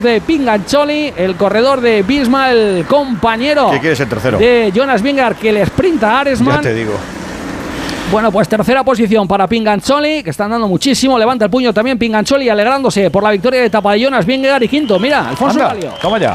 de Pingancholi, el corredor de Visma, el compañero. ¿Qué quiere ser tercero? De Jonas Vingegaard, que le sprinta a Aresman. Ya te digo. Bueno, pues tercera posición para Pingancholi, que están dando muchísimo. Levanta el puño también Pingancholi, alegrándose por la victoria de etapa de Jonas Vingegaard. Y quinto, mira, Alfonso Galio. Toma ya.